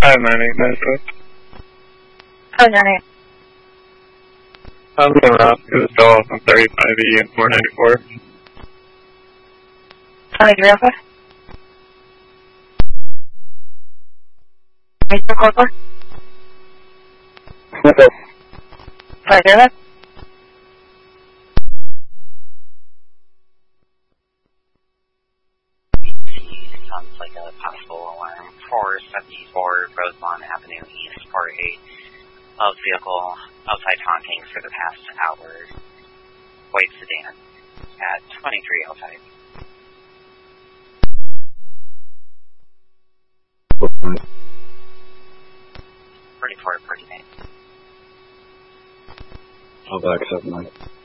598 Northwest. 598. I'm going around to the stall on 35E and 494. 23 Alpha. Mr. Corporal. What's up? 5-0. Sounds like a possible alarm. 474 Rosemont Avenue East, Part 8. Of vehicle outside taunting for the past hour. White sedan at 2305. What? 34, 48. I'll back up, Mike.